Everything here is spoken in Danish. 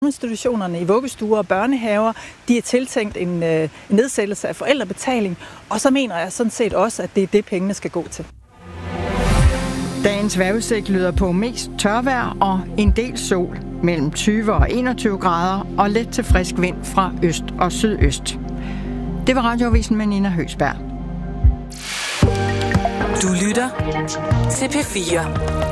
Institutionerne i vuggestuer og børnehaver, de er tiltænkt en nedsættelse af forældrebetaling, og så mener jeg sådan set også, at det er det, pengene skal gå til. Dagens vejrudsigt lyder på mest tørvejr og en del sol mellem 20 og 21 grader og let til frisk vind fra øst og sydøst. Det var Radioavisen med Nina Høgsberg. Du lytter til P4.